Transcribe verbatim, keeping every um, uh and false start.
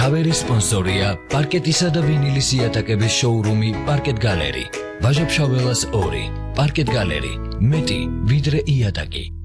Cover sponsorია პარკეტისა და ვინილის იატაკების შოურუმი Parket Gallery. Ვაჟა-ფშაველას ორი. Parket Gallery. მეტი ვიდრე იატაკი.